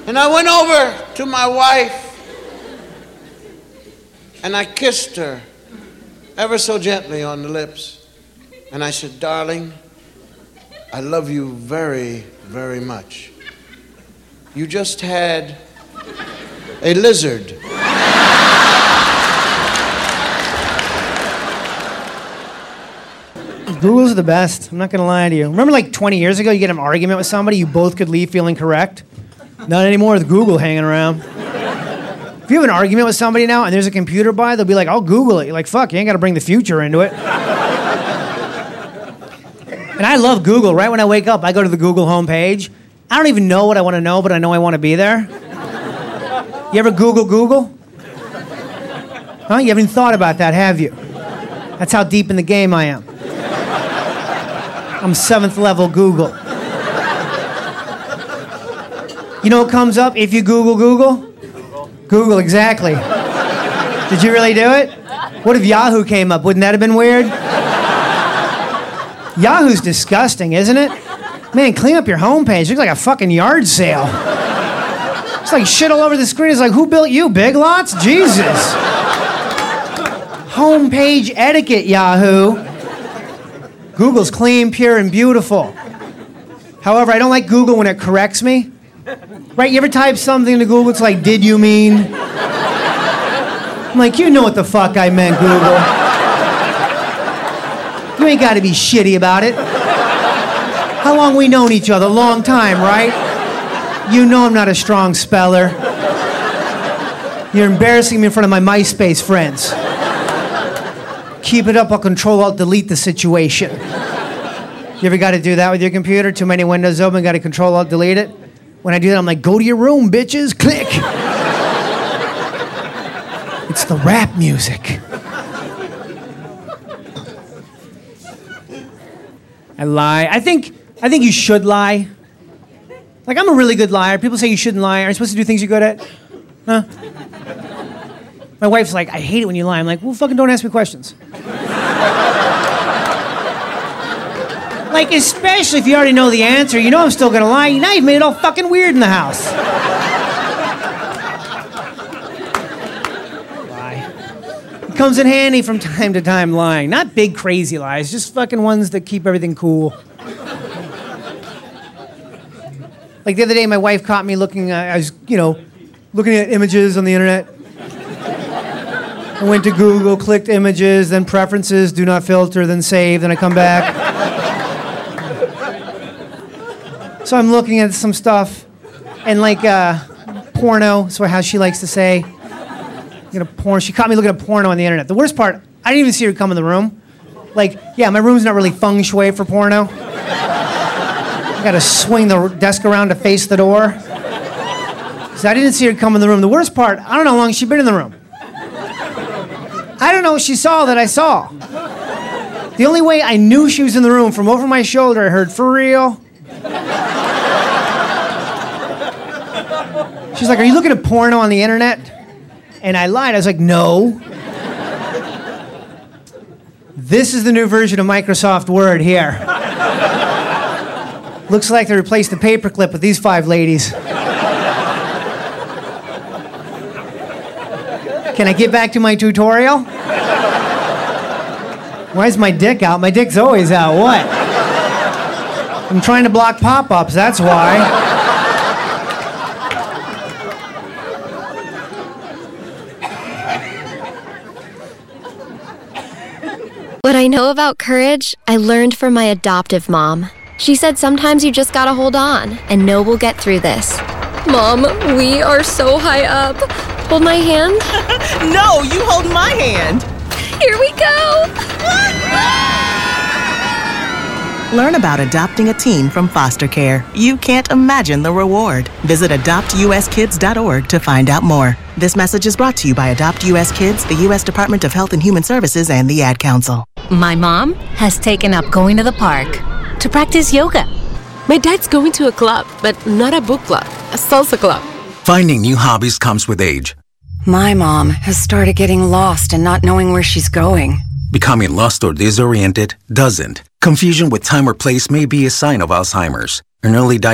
And I went over to my wife and I kissed her ever so gently on the lips. And I said, darling, I love you very, very much. You just had a lizard. Google's are the best. I'm not going to lie to you. Remember like 20 years ago, you get an argument with somebody, you both could leave feeling correct? Not anymore with Google hanging around. If you have an argument with somebody now and there's a computer by, they'll be like, I'll Google it. You're like, fuck, you ain't got to bring the future into it. And I love Google. Right when I wake up, I go to the Google homepage. I don't even know what I want to know, but I know I want to be there. You ever Google? Huh? You haven't thought about that, have you? That's how deep in the game I am. I'm 7th level Google. You know what comes up if you Google? Google, exactly. Did you really do it? What if Yahoo came up? Wouldn't that have been weird? Yahoo's disgusting, isn't it? Man, clean up your homepage. It looks like a fucking yard sale. It's like shit all over the screen. It's like, who built you, Big Lots? Jesus. Homepage etiquette, Yahoo. Google's clean, pure, and beautiful. However, I don't like Google when it corrects me. Right, you ever type something into Google, it's like, did you mean? I'm like, you know what the fuck I meant, Google. You ain't got to be shitty about it. How long we known each other? Long time, right? You know I'm not a strong speller. You're embarrassing me in front of my MySpace friends. Keep it up, I'll Control-Alt-Delete the situation. You ever got to do that with your computer? Too many windows open, got to Control-Alt-Delete it? When I do that, I'm like, go to your room, bitches, click. It's the rap music. I lie. I think you should lie. Like, I'm a really good liar. People say you shouldn't lie. Aren't you supposed to do things you're good at? Huh? My wife's like, I hate it when you lie. I'm like, well, fucking don't ask me questions. Like, especially if you already know the answer, you know I'm still gonna lie. Now you've made it all fucking weird in the house. Lie. It comes in handy from time to time, lying. Not big, crazy lies, just fucking ones that keep everything cool. Like the other day, my wife caught me looking, I was, looking at images on the internet. I went to Google, clicked images, then preferences, do not filter, then save, then I come back. So I'm looking at some stuff, and like porno, so how she likes to say. She caught me looking at porno on the internet. The worst part, I didn't even see her come in the room. Like, yeah, my room's not really feng shui for porno. I gotta swing the desk around to face the door. So I didn't see her come in the room. The worst part, I don't know how long she'd been in the room. I don't know what she saw that I saw. The only way I knew she was in the room, from over my shoulder, I heard, for real? She's like, are you looking at porno on the internet? And I lied. I was like, no. This is the new version of Microsoft Word here. Looks like they replaced the paperclip with these 5 ladies. Can I get back to my tutorial? Why is my dick out? My dick's always out. What? I'm trying to block pop-ups, that's why. What I know about courage, I learned from my adoptive mom. She said sometimes you just gotta hold on and know we'll get through this. Mom, we are so high up. Hold my hand. No, you hold my hand. Here we go. Learn about adopting a teen from foster care. You can't imagine the reward. Visit adoptuskids.org to find out more. This message is brought to you by Adopt US Kids, the U.S. Department of Health and Human Services, and the Ad Council. My mom has taken up going to the park to practice yoga. My dad's going to a club, but not a book club, a salsa club. Finding new hobbies comes with age. My mom has started getting lost and not knowing where she's going. Becoming lost or disoriented doesn't. Confusion with time or place may be a sign of Alzheimer's. An early